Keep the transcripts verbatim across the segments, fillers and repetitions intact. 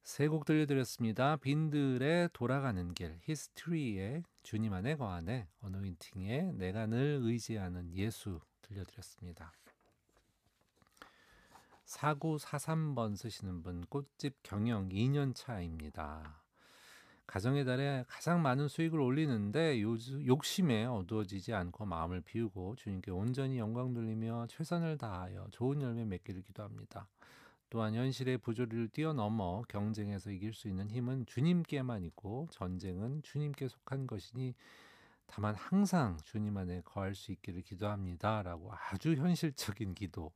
세 곡 들려드렸습니다. 빈들의 돌아가는 길, 히스토리의 주님 안에 거하네, 어노인팅의 내가 늘 의지하는 예수 들려드렸습니다. 사구사삼 번 쓰시는 분, 꽃집 경영 이 년 차입니다. 가정의 달에 가장 많은 수익을 올리는데 요즘 욕심에 어두워지지 않고 마음을 비우고 주님께 온전히 영광 돌리며 최선을 다하여 좋은 열매 맺기를 기도합니다. 또한 현실의 부조리를 뛰어넘어 경쟁에서 이길 수 있는 힘은 주님께만 있고 전쟁은 주님께 속한 것이니 다만 항상 주님 안에 거할 수 있기를 기도합니다. 라고 아주 현실적인 기도를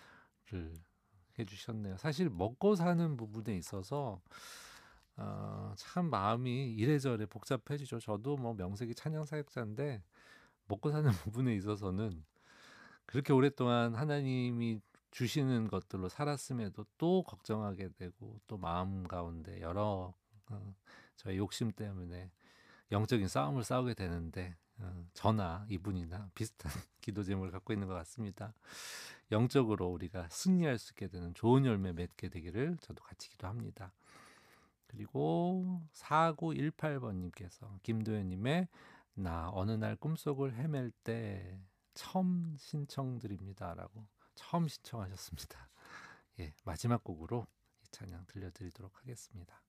해주셨네요. 사실 먹고 사는 부분에 있어서 어, 참 마음이 이래저래 복잡해지죠. 저도 뭐 명색이 찬양 사역자인데 먹고 사는 부분에 있어서는 그렇게 오랫동안 하나님이 주시는 것들로 살았음에도 또 걱정하게 되고 또 마음 가운데 여러 어, 저의 욕심 때문에 영적인 싸움을 싸우게 되는데 어, 저나 이분이나 비슷한 기도 제목을 갖고 있는 것 같습니다. 영적으로 우리가 승리할 수 있게 되는 좋은 열매 맺게 되기를 저도 같이 기도합니다. 그리고 사구일팔 번님께서 김도현님의 나 어느 날 꿈속을 헤맬 때 처음 신청드립니다. 라고 처음 신청하셨습니다. 예, 마지막 곡으로 이 찬양 들려드리도록 하겠습니다.